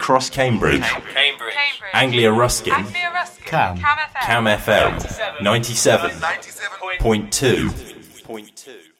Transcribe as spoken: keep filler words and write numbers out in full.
across Cambridge. Cambridge. Anglia Ruskin. Anglia Ruskin. Cam. Cam F M. Cam F M. ninety-seven point two.